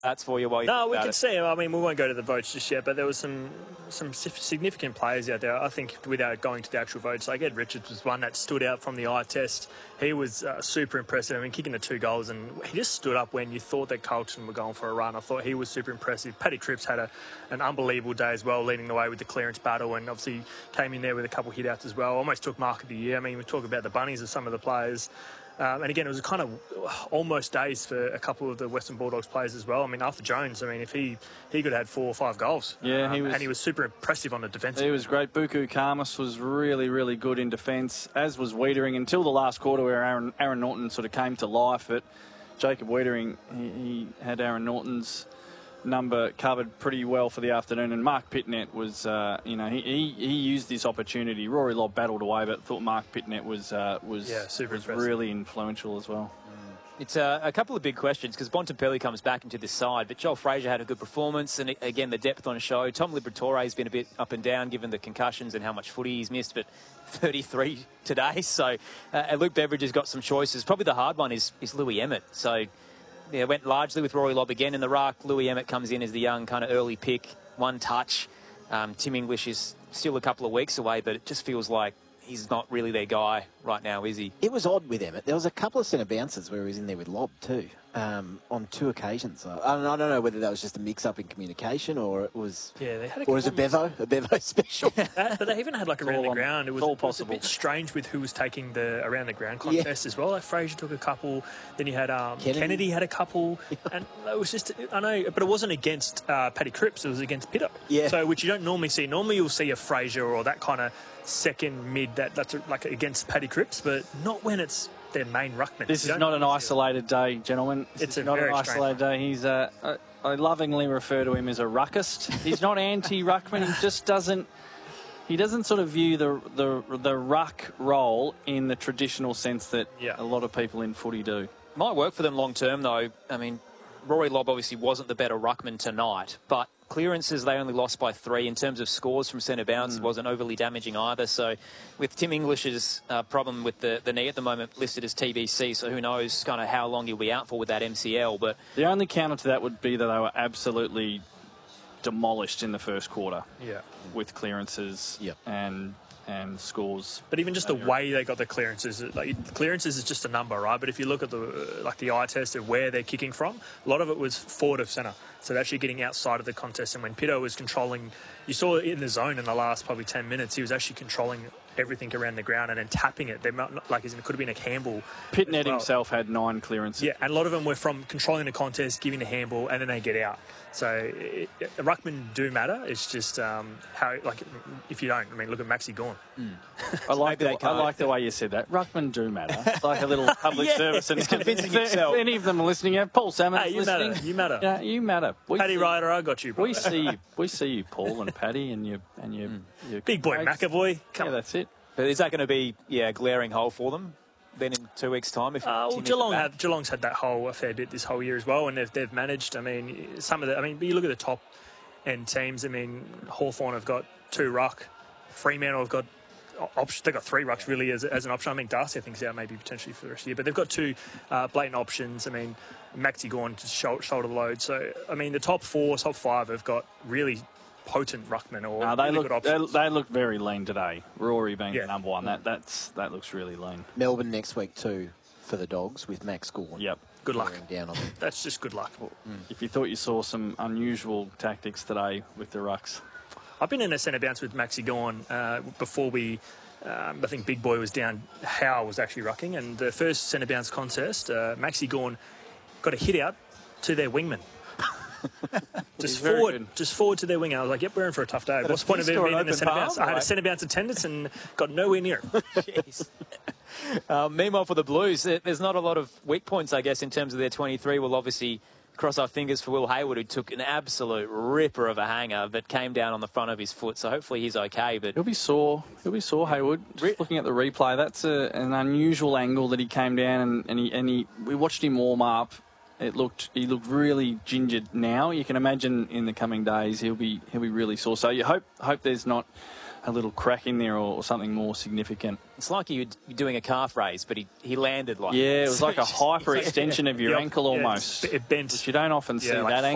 That's for you while you No, we can see. I mean, we won't go to the votes just yet, but there was some significant players out there. I think without going to the actual votes, like Ed Richards was one that stood out from the eye test. He was super impressive. I mean, kicking the 2 goals, and he just stood up when you thought that Carlton were going for a run. I thought he was super impressive. Paddy Cripps had an unbelievable day as well, leading the way with the clearance battle, and obviously came in there with a couple hit-outs as well. Almost took Mark of the Year. I mean, we talk about the bunnies of some of the players. And again, it was a kind of almost days for a couple of the Western Bulldogs players as well. I mean, Arthur Jones, I mean, if he could have had 4 or 5 goals. Yeah, he was super impressive on the defence. He was great. Buku Karmas was really, really good in defence, as was Wiedering, until the last quarter where Aaron Norton sort of came to life. But Jacob Wiedering, he had Aaron Norton's number covered pretty well for the afternoon, and Mark Pitnet was, he used this opportunity. Rory Lobb battled away, but thought Mark Pitnet was really influential as well. It's a couple of big questions because Bontempelli comes back into this side, but Joel Fraser had a good performance, and again the depth on show. Tom Liberatore has been a bit up and down given the concussions and how much footy he's missed, but 33 today. So Luke Beveridge has got some choices. Probably the hard one is Louis Emmett. So yeah, went largely with Rory Lobb again in the ruck. Louis Emmett comes in as the young kind of early pick, 1 touch. Tim English is still a couple of weeks away, but it just feels like he's not really their guy right now, is he? It was odd with Emmett. There was a couple of centre bounces where he was in there with Lobb too, on 2 occasions. I don't know whether that was just a mix-up in communication or it was, they had or was a Bevo special. But they even had like around the ground. It was possible. A bit strange with who was taking the around the ground contest as well. Like Fraser took a couple, then you had Kennedy had a couple, and it was just, I know, but it wasn't against Paddy Cripps. It was against Pitto. Yeah. So which you don't normally see. Normally you'll see a Fraser or that kind of second mid that's like against Paddy Cripps, but not when it's their main ruckman. This is not an isolated day, gentlemen. It's not an isolated day. He's I lovingly refer to him as a ruckist. He's not anti-ruckman. He just doesn't. He doesn't sort of view the ruck role in the traditional sense that a lot of people in footy do. Might work for them long term, though. I mean, Rory Lobb obviously wasn't the better ruckman tonight, but clearances they only lost by 3. In terms of scores from centre bounce, wasn't overly damaging either. So with Tim English's problem with the knee at the moment listed as TBC, so who knows kind of how long he'll be out for with that MCL. But the only counter to that would be that they were absolutely demolished in the first quarter. Yeah. With clearances and scores. But even just the way they got the clearances, like clearances is just a number, right? But if you look at the eye test of where they're kicking from, a lot of it was forward of centre. So they're actually getting outside of the contest. And when Pitto was controlling, you saw it in the zone in the last probably 10 minutes, he was actually controlling everything around the ground and then tapping it. They might not, like it could have been a handball. Pitnet himself had 9 clearances. Yeah, and a lot of them were from controlling the contest, giving the handball, and then they get out. So ruckmen do matter. It's just how, like, if you don't, I mean, look at Maxi Gawn. I like the way you said that. Ruckmen do matter. It's like a little public service. And he's convincing himself. If any of them are listening, Paul Salmon's listening. You matter. Yeah, you matter. Paddy Ryder, I got you, bro. We see you, Paul and Paddy, and your big boy McAvoy. Come on. That's it. But is that going to be a glaring hole for them then in 2 weeks' time? If Geelong's had that hole a fair bit this whole year as well, and they've managed. I mean, you look at the top end teams. I mean, Hawthorn have got 2 ruck, Fremantle have got options. They've got 3 rucks really as an option. I mean, Darcy I think's out maybe potentially for the rest of the year, but they've got 2 blatant options. I mean, Maxi Gawn to shoulder the load. So I mean, the top 4, top 5 have got really potent ruckman or good options. They look very lean today. Rory being the number 1, that looks really lean. Melbourne next week too for the Dogs with Max Gawn. Yep. Good luck. Down on them. That's just good luck. If you thought you saw some unusual tactics today with the rucks. I've been in a centre bounce with Maxi Gawn before we. I think Big Boy was down. Howe was actually rucking, and the first centre bounce contest, Maxi Gawn got a hit out to their wingman. just forward to their winger. I was like, yep, we're in for a tough day. What's the point of being in the centre bounce? I had a centre bounce attendance and got nowhere near it. Meanwhile, for the Blues, there's not a lot of weak points, I guess, in terms of their 23. We'll obviously cross our fingers for Will Hayward, who took an absolute ripper of a hanger but came down on the front of his foot. So hopefully he's okay. But he'll be sore. Hayward. Just looking at the replay, that's an unusual angle that he came down and we watched him warm up. He looked really gingered now. You can imagine in the coming days he'll be really sore. So you hope there's not a little crack in there or something more significant. It's like you're doing a calf raise, but he landed like... Yeah, it was like a hyper extension of your ankle almost. It bent. Which you don't often see that ankle